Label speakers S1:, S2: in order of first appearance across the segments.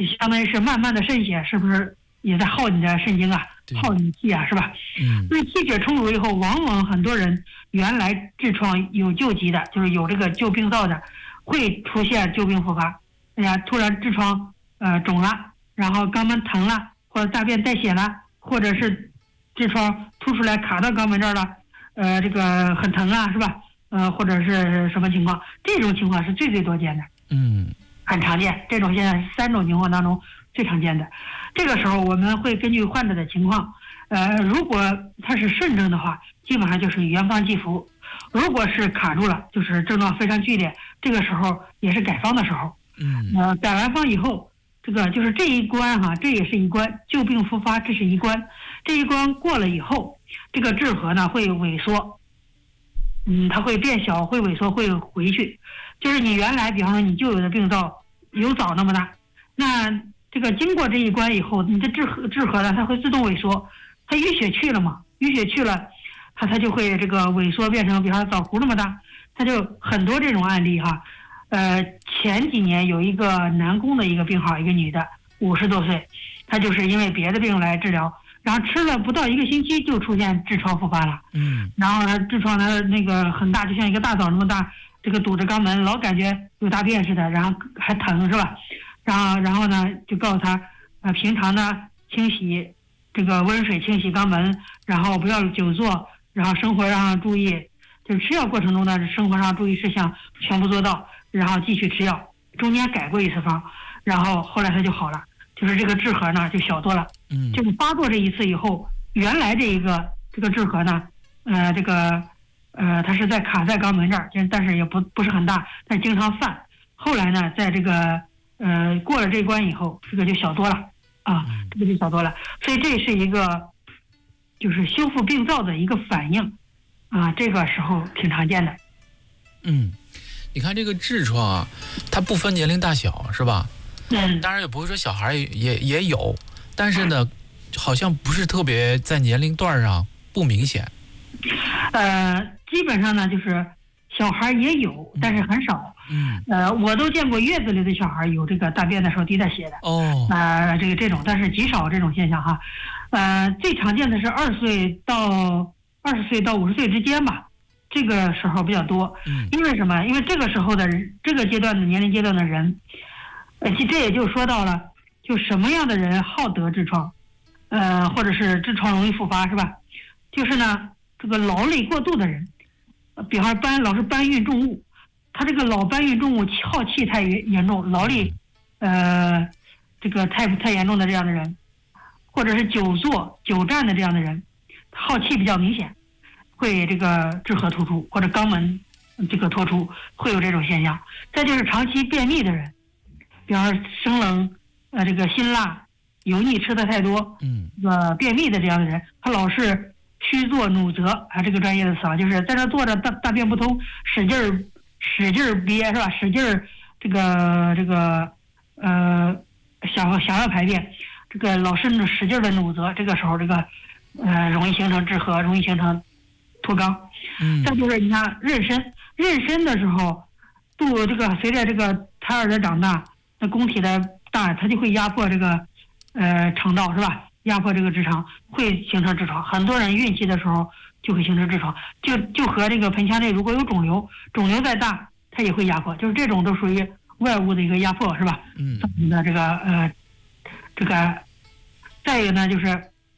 S1: 相当于是慢慢的渗血，是不是也在耗你的肾精啊，耗你气啊，是吧？所以气血充足以后，往往很多人原来痔疮有旧疾的，就是有这个旧病灶的，会出现旧病复发。哎呀，突然痔疮肿了，然后肛门疼了，或者大便带血了，或者是痔疮凸出来卡到肛门这儿了，这个很疼啊，是吧？或者是什么情况？这种情况是最多见的，很常见。这种现在3种情况当中最常见的。这个时候我们会根据患者的情况，如果他是肾症的话，基本上就是原方寄服；如果是卡住了，就是症状非常剧烈，这个时候也是改方的时候。改完方以后，这个就是这一关哈，这也是一关，旧病复发，这是一关。这一关过了以后，这个痔核呢会萎缩，它会变小，会萎缩，会回去。就是你原来，比方说你旧有的病灶有枣那么大，那这个经过这一关以后，你的痔核呢，它会自动萎缩，它淤血去了嘛，淤血去了，它就会这个萎缩变成，比方说枣核那么大，它就很多这种案例哈。前几年有一个南宫的一个病号，一个女的，50多岁，她就是因为别的病来治疗，然后吃了不到1个星期就出现痔疮复发了。然后呢，痔疮呢那个很大，就像一个大枣那么大，这个堵着肛门，老感觉有大便似的，然后还疼，是吧？然后呢，就告诉她，平常呢清洗这个温水清洗肛门，然后不要久坐，然后生活上注意，就是吃药过程中的生活上注意事项全部做到。然后继续吃药，中间改过一次方，然后后来他就好了，就是这个痔核呢就小多了。就是发作这一次以后，原来这个痔核呢，它是卡在肛门这儿，但是也不是很大，但是经常犯。后来呢，在这个过了这关以后，这个就小多了啊，这个就小多了。所以这是一个就是修复病灶的一个反应啊，这个时候挺常见的。
S2: 你看这个痔疮啊，它不分年龄大小，是吧？当然也不会说小孩也有，但是呢，好像不是特别在年龄段上不明显。
S1: 基本上呢，就是小孩也有，但是很少。我都见过月子里的小孩有这个大便的时候滴带血的。这种，但是极少这种现象哈。最常见的是20岁到50岁之间吧。这个时候比较多，因为什么？因为这个时候的这个阶段的年龄阶段的人，这也就说到了，就什么样的人好得痔疮，或者是痔疮容易复发，是吧？就是呢，这个劳累过度的人，比方老是搬运重物，他这个老搬运重物耗气太严重，劳力，这个太严重的这样的人，或者是久坐久站的这样的人，耗气比较明显。会这个痔核突出或者肛门这个脱出，会有这种现象。再就是长期便秘的人，比方说生冷，这个辛辣、油腻吃的太多，便秘的这样的人，他老是虚坐弩折啊，这个专业的词啊，就是在这坐着大便不通，使劲儿憋，是吧？使劲儿想要排便，这个老是使劲的弩折，这个时候这个容易形成痔核，容易形成脱肛。再就是你看妊娠的时候，随着这个胎儿的长大，那宫体的大，它就会压迫这个肠道，是吧？压迫这个直肠，会形成痔疮。很多人孕期的时候就会形成痔疮，就和这个盆腔内如果有肿瘤再大，它也会压迫，就是这种都属于外物的一个压迫，是吧？造成的这个，再一个呢就是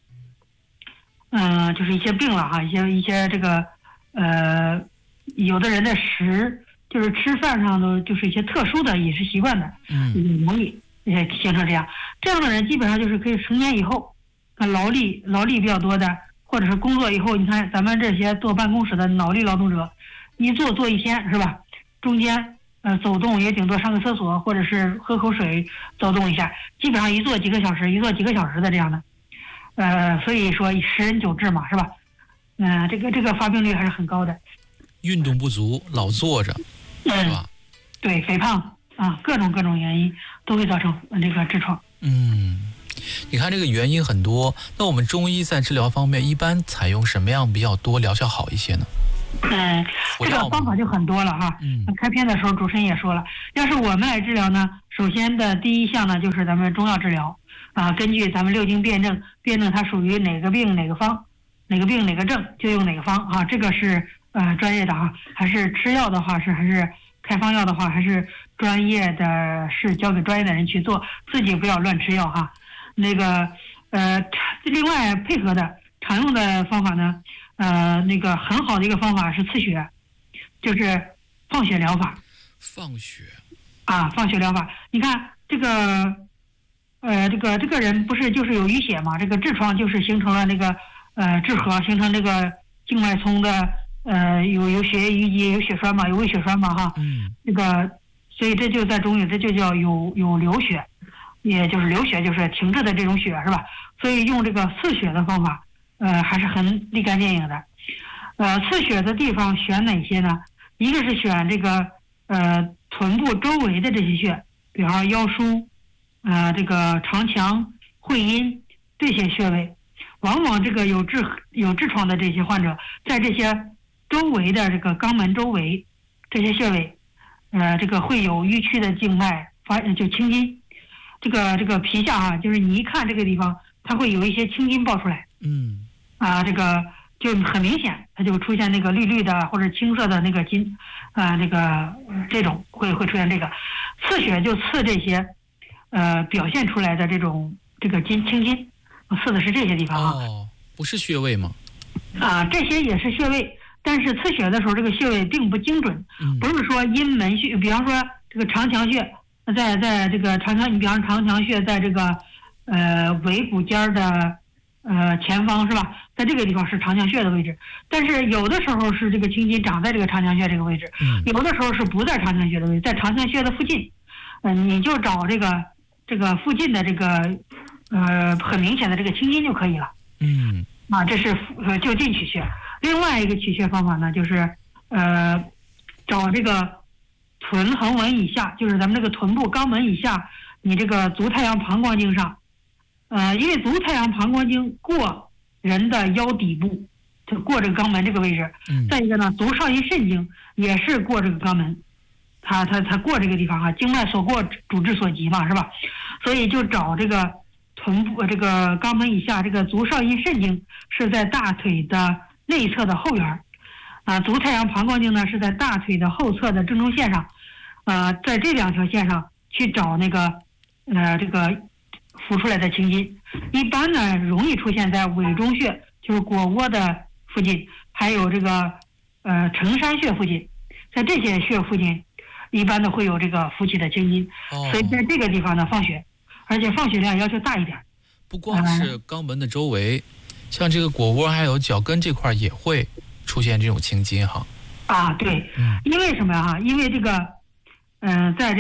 S1: 就是一些病了哈，一些这个有的人的就是吃饭上的就是一些特殊的饮食习惯的，容易形成这样的人，基本上就是可以成年以后，劳力比较多的，或者是工作以后，你看咱们这些坐办公室的脑力劳动者，一坐一天，是吧？中间走动也顶多上个厕所，或者是喝口水走动一下，基本上一坐几个小时的这样的。所以说10人9痔嘛，是吧？这个发病率还是很高的。
S2: 运动不足，老坐着，是吧？
S1: 对，肥胖啊，各种原因都会造成这个痔疮。
S2: 你看这个原因很多，那我们中医在治疗方面一般采用什么样比较多，疗效好一些呢？
S1: 这个方法就很多了哈。开篇的时候主持人也说了，要是我们来治疗呢， 首先的第一项呢，就是咱们中药治疗啊，根据咱们六经辨证它属于哪个病哪个方，哪个病哪个症就用哪个方啊，这个是专业的啊，还是吃药的话还是开方药的话，还是专业的是交给专业的人去做，自己不要乱吃药哈。那个另外配合的常用的方法呢，那个很好的一个方法是刺血，就是放血疗法。
S2: 放血
S1: 疗法，你看这个这个人不是就是有淤血嘛，这个痔疮就是形成了那个痔核，形成这个静脉丛的有血液淤积，有血栓嘛，有微血栓嘛哈。这个所以这就在中医这就叫有流血，也就是流血就是停滞的这种血是吧？所以用这个刺血的方法还是很立竿见影的。刺血的地方选哪些呢？一个是选这个臀部周围的这些穴，比方说腰枢这个长强、会阴这些穴位，往往这个有痔疮的这些患者，在这些周围的这个肛门周围这些穴位，这个会有迂曲的静脉就青筋，这个皮下啊，就是你一看这个地方，它会有一些青筋爆出来，这个就很明显，它就出现那个绿绿的或者青色的那个筋，那个这种会出现这个刺血，就刺这些表现出来的这个青筋，刺的是这些地方啊。
S2: 不是穴位吗？
S1: 这些也是穴位，但是刺血的时候这个穴位并不精准，不是说阴门穴，比方说这个长强穴，在这个长强，你比方说长强穴在这个尾骨尖的前方是吧？在这个地方是长强穴的位置，但是有的时候是这个青筋长在这个长强穴这个位置，有的时候是不在长强穴的位置，在长强穴的附近，你就找这个附近的这个很明显的这个青筋就可以了。这是就近取穴。另外一个取穴方法呢，就是找这个臀横纹以下，就是咱们这个臀部肛门以下，你这个足太阳膀胱经上，因为足太阳膀胱经过人的腰底部，就过这个肛门这个位置。再一个呢，足少阴肾经也是过这个肛门，它过这个地方啊，经脉所过，主治所及嘛，是吧？所以就找这个臀部这个肛门以下，这个足少阴肾经是在大腿的内侧的后缘，足太阳膀胱经呢是在大腿的后侧的正中线上，在这两条线上去找那个这个浮出来的青筋，一般呢容易出现在委中穴，就是腘窝的附近，还有这个承山穴附近，在这些穴附近一般的会有这个浮起的青筋，所以在这个地方呢放血，而且放血量要求大一点。
S2: 不光是肛门的周围，像这个腘窝还有脚跟这块也会出现这种青筋哈。
S1: 对，因为什么呀？因为这个在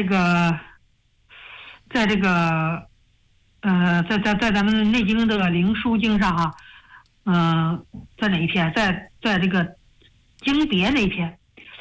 S1: 咱们内经的灵枢经上哈，在哪一篇？在这个经别那一篇，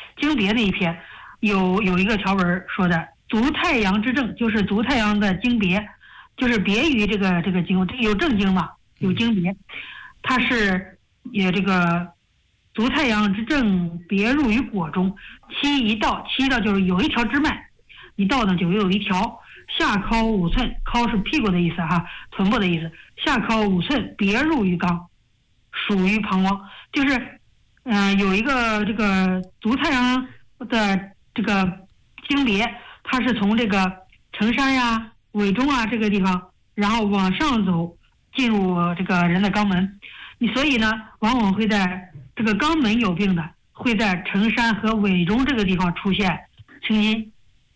S1: 有一个条文说的，足太阳之正，就是足太阳的经别，就是别于这个经，有正经嘛，有经别，它是也这个足太阳之正别入于腘中，七一道就是有一条支脉，一道呢就有一条。下尻5寸，尻是屁股的意思哈，臀部的意思。下尻5寸，别入于肛，属于膀胱。就是，有一个这个足太阳的这个经别，它是从这个承山呀、委中啊这个地方，然后往上走，进入这个人的肛门。所以呢，往往会在这个肛门有病的，会在承山和委中这个地方出现青筋。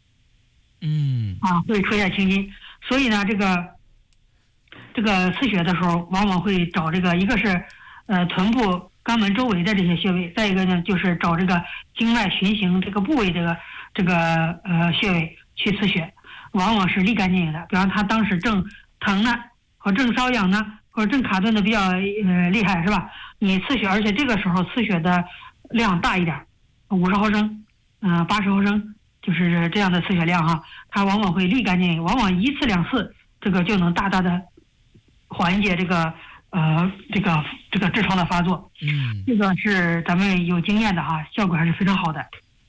S1: 会出现青筋，所以呢，这个刺血的时候，往往会找这个，一个是臀部肛门周围的这些穴位，再一个呢就是找这个经脉循行这个部位这个穴位去刺血，往往是立竿见影的。比方他当时正疼呢，或正瘙痒呢，或者正卡顿的比较厉害是吧？你刺血，而且这个时候刺血的量大一点，50毫升，80毫升。就是这样的刺血量哈，它往往会立竿见影，往往1次2次，这个就能大大的缓解这个痔疮的发作。这个是咱们有经验的哈，效果还是非常好的。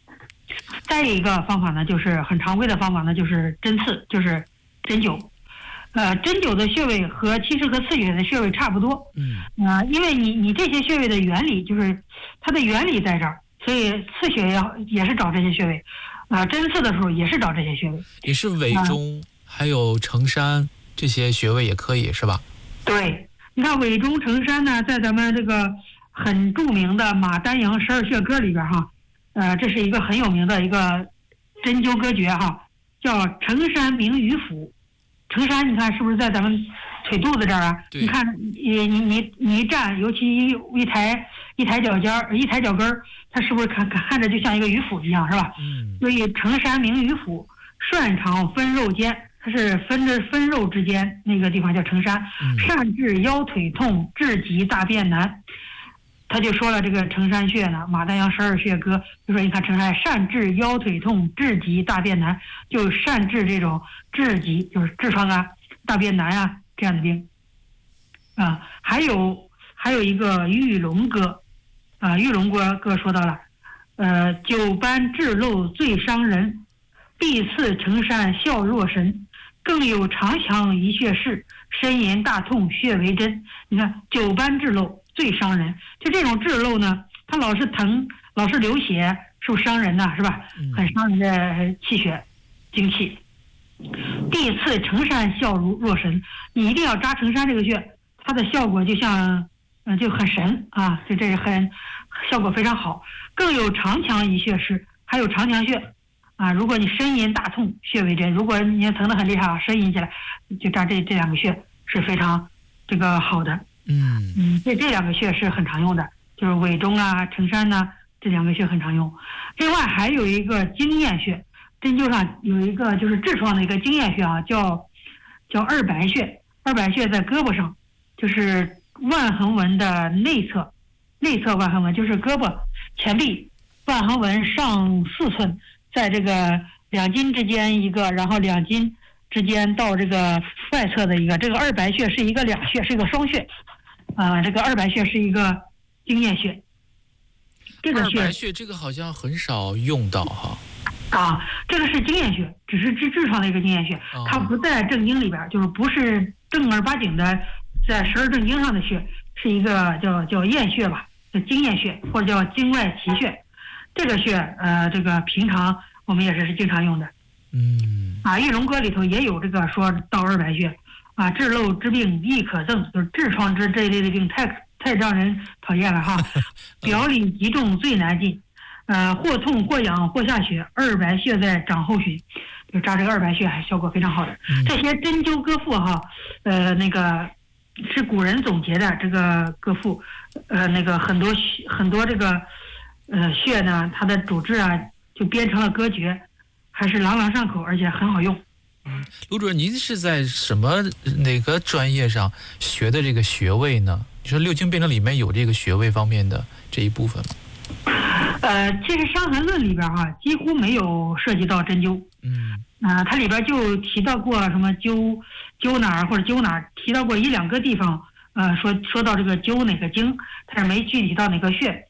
S1: 再一个方法呢，就是很常规的方法呢，就是针刺，就是针灸。针灸的穴位其实和刺血的穴位差不多。因为你这些穴位的原理就是它的原理在这儿，所以刺血也是找这些穴位，针刺的时候也是找这些穴位。
S2: 也是委中，还有承山这些穴位也可以是吧？
S1: 对，你看委中承山呢，在咱们这个很著名的马丹阳12穴歌里边哈，这是一个很有名的一个针灸歌诀哈，叫承山明于府。承山，你看是不是在咱们腿肚子这儿啊？你看，你一站，尤其一抬脚尖儿，一抬脚跟儿，它是不是看着就像一个鱼腹一样，是吧？所以承山明于府，擅长分肉间，它是分肉之间那个地方叫承山，善治腰腿痛，治急大便难。他就说了这个承山穴呢，马丹阳12穴歌就说，你看承山善治腰腿痛，治急大便难，就善治这种治急，就是痔疮啊、大便难啊这样的病。还有一个玉龙歌，玉龙歌说到了，九斑治漏最伤人，必刺承山笑若神，更有长强一穴势，呻吟大痛穴为针。你看九斑治漏最伤人，就这种治漏呢，它老是疼，老是流血，是不是伤人呢？是吧？很伤人的气血、精气。必刺承山笑若神，你一定要扎承山这个穴，它的效果就像，就很神啊，这很效果非常好。更有长强一穴是，还有长强穴啊。如果你呻吟大痛，穴为针。如果你疼得很厉害啊，呻吟起来，就扎这两个穴是非常这个好的。这两个穴是很常用的，就是委中啊、承山呐，这两个穴很常用。另外还有一个经验穴，针灸上有一个就是痔疮的一个经验穴啊，叫二白穴。二白穴在胳膊上，就是腕横纹的内侧腕横纹，就是胳膊前臂腕横纹上4寸，在这个两筋之间一个，然后两筋之间到这个外侧的一个，这个二白穴是一个两穴，是一个双穴。这个二白穴是一个经验穴。这个穴，
S2: 二白穴这个好像很少用到哈。
S1: 这个是经验穴，只是治痔疮的一个经验穴，它不在正经里边，就是不是正儿八经的在12正经上的穴，是一个叫验穴吧，叫经验穴或者叫经外奇穴。这个穴这个平常我们也是经常用的。玉龙歌里头也有这个说到二白穴。治漏之病亦可憎，就是痔疮这一类的病太让人讨厌了哈。表里极重最难进，或痛或痒或下血，二白穴在掌后旬，就扎这个二白穴还效果非常好的。这些针灸歌赋哈，那个是古人总结的这个歌赋，那个很多这个穴呢，它的主治啊就编成了歌诀，还是朗朗上口，而且很好用。
S2: 卢主任，您是在哪个专业上学的这个穴位呢？你说六经辩证里面有这个穴位方面的这一部分吗？
S1: 其实《伤寒论》里边几乎没有涉及到针灸。它里边就提到过什么灸哪儿或者灸哪儿，提到过1-2个地方，说到这个灸哪个经，但是没具体到哪个穴。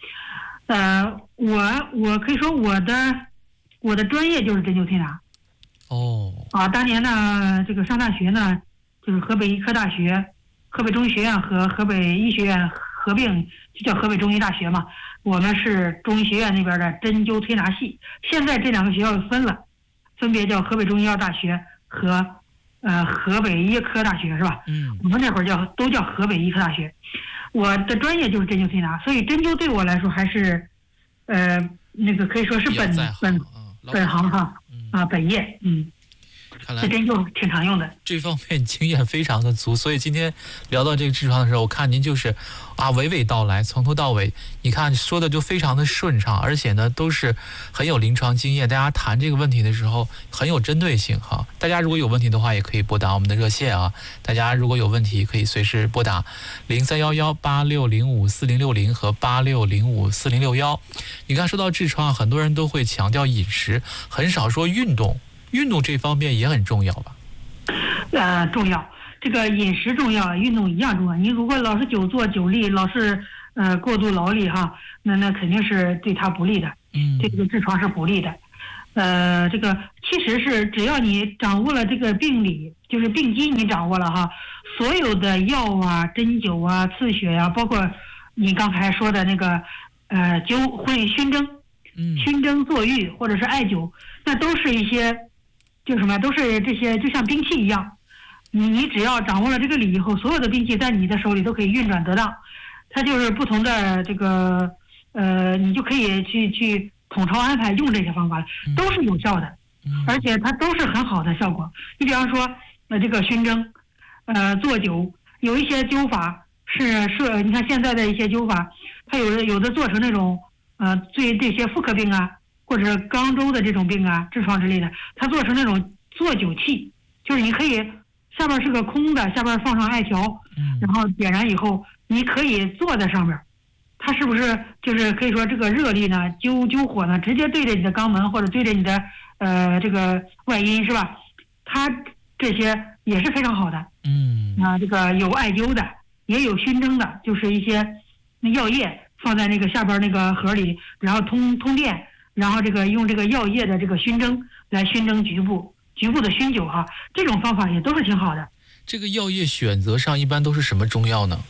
S1: 我可以说我的专业就是针灸推拿。当年呢，这个上大学呢，就是河北医科大学、河北中医学院和河北医学院合并，就叫河北中医大学嘛。我们是中医学院那边的针灸推拿系。现在这2个学校分了，分别叫河北中医药大学和河北医科大学，是吧？我们那会儿都叫河北医科大学。我的专业就是针灸推拿，所以针灸对我来说还是那个可以说是本行哈。本业。
S2: 看来
S1: 这针灸挺常用的，
S2: 这方面经验非常的足，所以今天聊到这个痔疮的时候，我看您就是娓娓道来，从头到尾，你看说的就非常的顺畅，而且呢都是很有临床经验，大家谈这个问题的时候很有针对性哈。大家如果有问题的话，也可以拨打我们的热线啊。大家如果有问题，可以随时拨打031186054060和86054061。你看说到痔疮，很多人都会强调饮食，很少说运动。运动这方面也很重要吧？
S1: 重要。这个饮食重要，运动一样重要。你如果老是久坐久立，老是过度劳力哈，那肯定是对他不利的。对这个痔疮是不利的。 这个其实是只要你掌握了这个病理，就是病机你掌握了哈，所有的药啊、针灸啊、刺血呀、包括你刚才说的那个熏蒸、熏蒸坐浴或者是艾灸，那都是一些就什么，都是这些就像兵器一样。你只要掌握了这个理以后，所有的兵器在你的手里都可以运转得当。它就是不同的这个你就可以去统筹安排用这些方法，都是有效的，而且它都是很好的效果。你比方说这个熏蒸做灸，有一些灸法是你看现在的一些灸法，它有的做成那种对这些妇科病啊或者肛周的这种病啊、痔疮之类的，它做成那种做灸器，就是你可以下边是个空的，下边放上艾条，然后点燃以后你可以坐在上面，它是不是就是可以说这个热力呢灸火呢直接对着你的肛门或者对着你的这个外阴是吧？它这些也是非常好的。这个有艾灸的，也有熏蒸的，就是一些药液放在那个下边那个盒里，然后通电，然后这个用这个药液的这个熏蒸来熏蒸局部的熏灸哈，这种方法也都是挺好的。
S2: 这个药液选择上一般都是什么中药呢？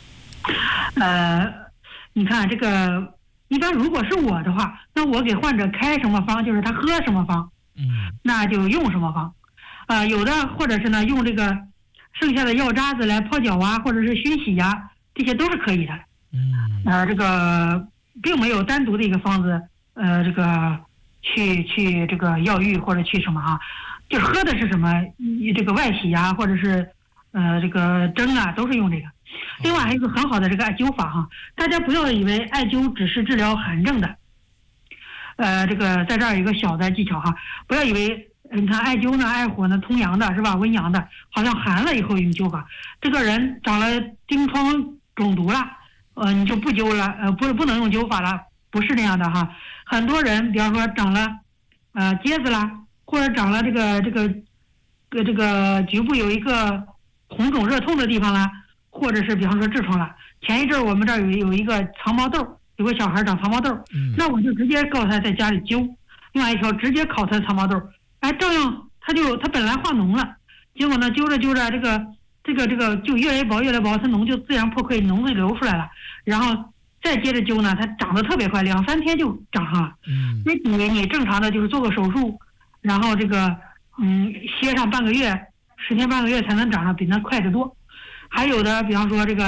S1: 你看这个一般如果是我的话，那我给患者开什么方，就是他喝什么方，那就用什么方。有的或者是呢用这个剩下的药渣子来泡脚啊，或者是熏洗呀，这些都是可以的。这个并没有单独的一个方子，这个去这个药浴或者去什么哈，就是喝的是什么，这个外洗呀，或者是这个蒸啊，都是用这个。另外还有一个很好的这个艾灸法哈，大家不要以为艾灸只是治疗寒症的。这个在这儿有一个小的技巧哈，不要以为你看艾灸呢、艾火呢通阳的是吧，温阳的，好像寒了以后用灸法。这个人长了疔疮肿毒了，你就不灸了，不能用灸法了，不是那样的哈。很多人比方说长了疖子啦，或者长了这个局部有一个红肿热痛的地方啦，或者是比方说痔疮了。前一阵我们这儿有一个藏毛痘，有个小孩长藏毛痘，那我就直接告诉他在家里灸，用艾条直接烤他的藏毛痘，照样他本来化脓了，结果呢灸着灸着这个就越来越薄，它脓就自然破溃，脓子流出来了，然后再接着灸呢，它长得特别快，2-3天就长上了。那你正常的就是做个手术，然后这个歇上半个月，10天半个月才能长上，比那快得多。还有的比方说这个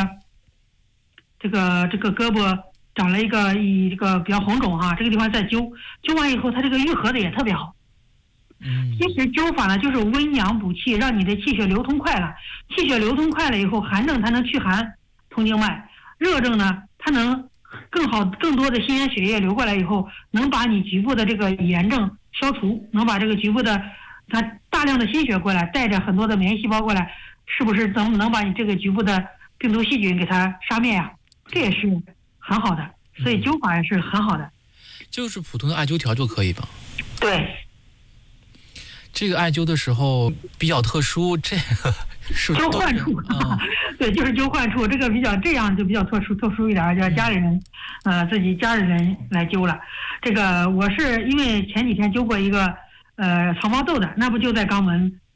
S1: 胳膊长了一个比较红肿哈，这个地方再灸完以后，它这个愈合的也特别好。其实灸法呢就是温阳补气，让你的气血流通快了，气血流通快了以后，寒症它能祛寒通经脉，热症呢它能更多的新鲜血液流过来以后，能把你局部的这个炎症消除，能把这个局部的它大量的心血过来，带着很多的免疫细胞过来，是不是能把你这个局部的病毒细菌给它杀灭呀？这也是很好的，所以灸法也是很好的。
S2: 就是普通的艾灸条就可以吧？
S1: 对。
S2: 这个艾灸的时候比较特殊，这个是
S1: 灸患处，对，就是灸患处，这个这样就比较特殊一点，叫家里人，自己家里人来灸了。这个我是因为前几天灸过一个藏毛痘的，那不就在肛门